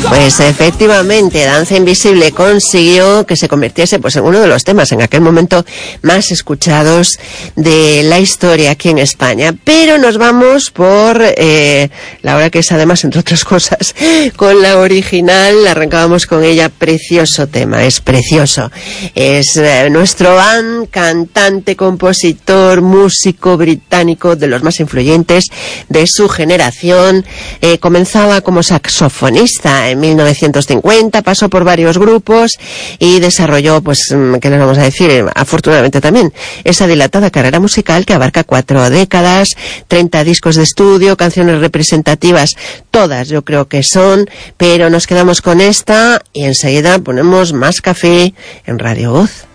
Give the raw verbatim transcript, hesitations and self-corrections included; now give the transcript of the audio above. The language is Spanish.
Pues efectivamente, Danza Invisible consiguió que se convirtiese pues en uno de los temas en aquel momento más escuchados de la historia aquí en España. Pero nos vamos por eh, la hora que es además, entre otras cosas, con la original. Arrancábamos con ella, precioso tema, es precioso. Es eh, nuestro Van, cantante, compositor, músico británico de los más influyentes de su generación. Eh, comenzaba como saxofonista en mil novecientos cincuenta, pasó por varios grupos y desarrolló, pues, ¿qué les vamos a decir? Afortunadamente también, esa dilatada carrera musical que abarca cuatro décadas, treinta discos de estudio, canciones representativas, todas yo creo que son, pero nos quedamos con esta y enseguida ponemos más café en Radio Voz.